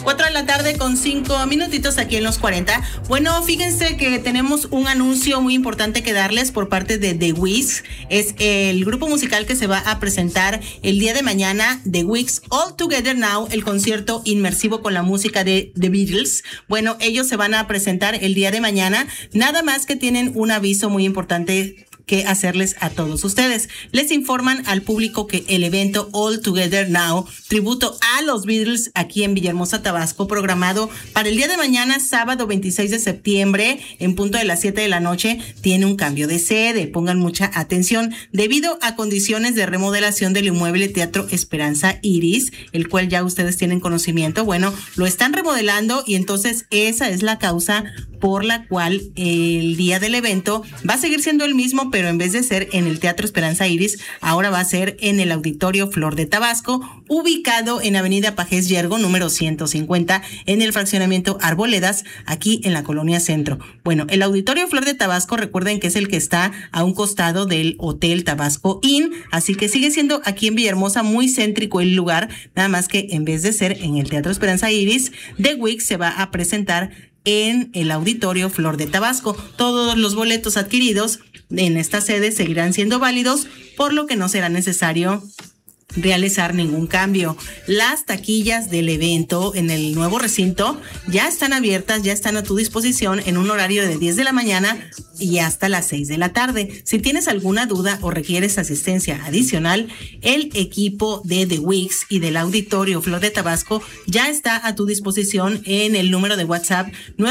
4 de la tarde con 5 minutitos aquí en los 40. Bueno, fíjense que tenemos un anuncio muy importante que darles por parte de The Weeks. Es el grupo musical que se va a presentar el día de mañana, The Weeks All Together Now, el concierto inmersivo con la música de The Beatles. Bueno, ellos se van a presentar el día de mañana, nada más que tienen un aviso muy importante que hacerles a todos ustedes. Les informan al público que el evento All Together Now, tributo a los Beatles aquí en Villahermosa, Tabasco, programado para el día de mañana, sábado 26 de septiembre, en punto de las 7 de la noche, tiene un cambio de sede. Pongan mucha atención. Debido a condiciones de remodelación del inmueble Teatro Esperanza Iris, el cual ya ustedes tienen conocimiento, bueno, lo están remodelando y entonces esa es la causa por la cual el día del evento va a seguir siendo el mismo, pero en vez de ser en el Teatro Esperanza Iris, ahora va a ser en el Auditorio Flor de Tabasco, ubicado en Avenida Pajés Yergo, número 150, en el fraccionamiento Arboledas, aquí en la Colonia Centro. Bueno, el Auditorio Flor de Tabasco, recuerden que es el que está a un costado del Hotel Tabasco Inn, así que sigue siendo aquí en Villahermosa muy céntrico el lugar, nada más que en vez de ser en el Teatro Esperanza Iris, The Week se va a presentar en el Auditorio Flor de Tabasco. Todos los boletos adquiridos en esta sede seguirán siendo válidos, por lo que no será necesario realizar ningún cambio. Las taquillas del evento en el nuevo recinto ya están abiertas, ya están a tu disposición en un horario de 10 de la mañana y hasta las 6 de la tarde. Si tienes alguna duda o requieres asistencia adicional, el equipo de The Weeks y del Auditorio Flor de Tabasco ya está a tu disposición en el número de WhatsApp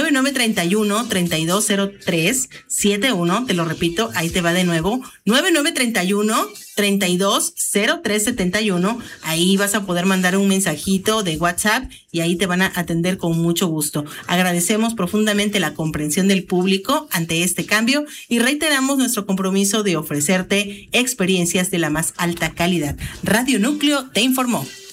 9931-320371. Te lo repito, ahí te va de nuevo, 9931-320371. Ahí vas a poder mandar un mensajito de WhatsApp y ahí te van a atender con mucho gusto. Agradecemos profundamente la comprensión del público ante este cambio y reiteramos nuestro compromiso de ofrecerte experiencias de la más alta calidad. Radio Núcleo te informó.